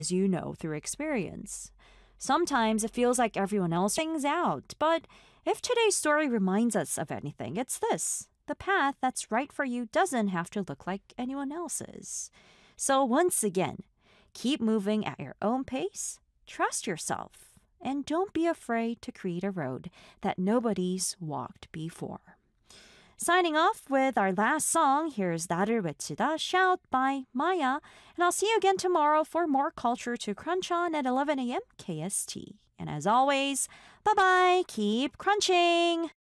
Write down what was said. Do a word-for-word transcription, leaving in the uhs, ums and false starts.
as you know through experience. Sometimes it feels like everyone else things out, but if today's story reminds us of anything, it's this. The path that's right for you doesn't have to look like anyone else's. So once again, keep moving at your own pace, trust yourself, and don't be afraid to create a road that nobody's walked before. Signing off with our last song, here's 나를 외치다 Shout by Maya, and I'll see you again tomorrow for more culture to crunch on at eleven a.m. K S T. And as always, bye-bye, keep crunching!